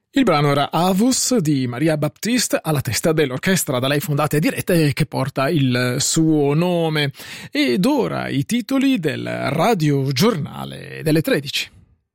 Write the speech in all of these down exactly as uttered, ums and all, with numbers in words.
Il brano era Avus di Maria Baptiste, alla testa dell'orchestra da lei fondata e diretta e che porta il suo nome. Ed ora i titoli del Radio Giornale delle tredici.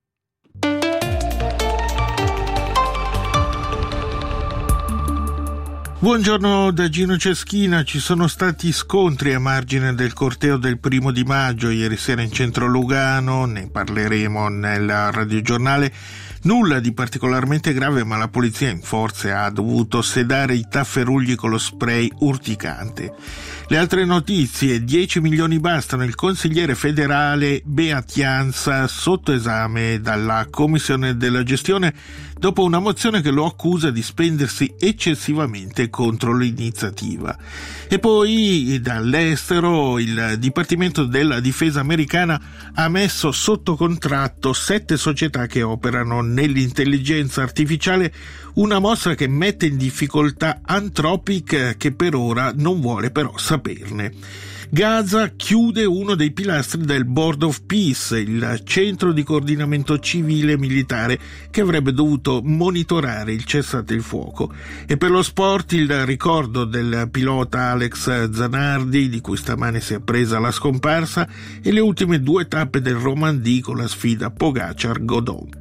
Buongiorno da Gino Ceschina. Ci sono stati scontri a margine del corteo del primo di maggio ieri sera in centro Lugano, ne parleremo nel radiogiornale. Nulla di particolarmente grave, ma la polizia in forze ha dovuto sedare i tafferugli con lo spray urticante. Le altre notizie: dieci milioni bastano, il consigliere federale Beatianza sotto esame dalla Commissione della Gestione dopo una mozione che lo accusa di spendersi eccessivamente contro l'iniziativa. E poi dall'estero il Dipartimento della Difesa americana ha messo sotto contratto sette società che operano nell'intelligenza artificiale, una mossa che mette in difficoltà Anthropic, che per ora non vuole però saperne. Gaza chiude uno dei pilastri del Board of Peace, il centro di coordinamento civile e militare che avrebbe dovuto monitorare il cessate il fuoco. E per lo sport il ricordo del pilota Alex Zanardi, di cui stamane si è appresa la scomparsa, e le ultime due tappe del Romandì con la sfida Pogacar-Godon.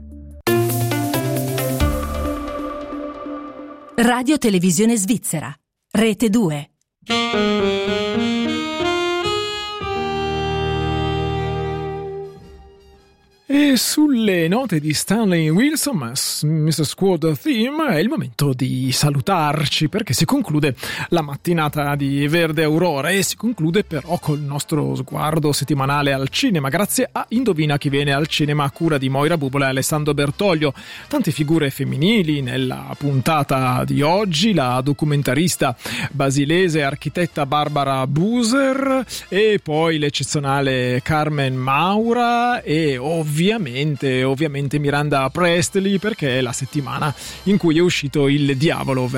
Radio Televisione Svizzera, Rete due. E sulle note di Stanley Wilson, mister Squad Theme, è il momento di salutarci, perché si conclude la mattinata di Verde Aurora e si conclude però col nostro sguardo settimanale al cinema, grazie a Indovina chi viene al cinema, a cura di Moira Bubola e Alessandro Bertoglio. Tante figure femminili nella puntata di oggi: la documentarista basilese architetta Barbara Buser, e poi l'eccezionale Carmen Maura, e ovviamente Ovviamente, ovviamente Miranda Priestly, perché è la settimana in cui è uscito Il Diavolo